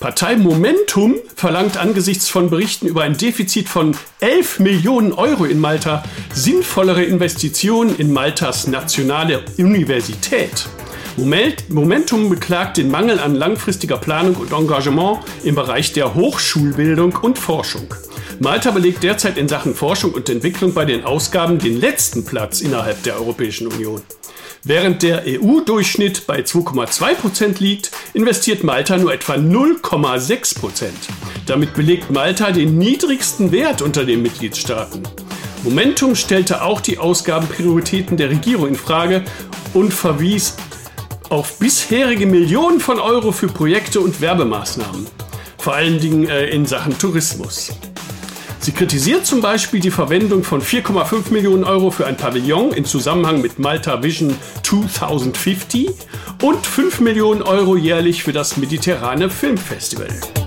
Partei Momentum verlangt angesichts von Berichten über ein Defizit von 11 Millionen Euro in Malta sinnvollere Investitionen in Maltas nationale Universität. Momentum beklagt den Mangel an langfristiger Planung und Engagement im Bereich der Hochschulbildung und Forschung. Malta belegt derzeit in Sachen Forschung und Entwicklung bei den Ausgaben den letzten Platz innerhalb der Europäischen Union. Während der EU-Durchschnitt bei 2,2% liegt, investiert Malta nur etwa 0,6%. Damit belegt Malta den niedrigsten Wert unter den Mitgliedstaaten. Momentum stellte auch die Ausgabenprioritäten der Regierung in Frage und verwies auf bisherige Millionen von Euro für Projekte und Werbemaßnahmen, vor allen Dingen in Sachen Tourismus. Sie kritisiert zum Beispiel die Verwendung von 4,5 Millionen Euro für ein Pavillon in Zusammenhang mit Malta Vision 2050 und 5 Millionen Euro jährlich für das Mediterrane Filmfestival.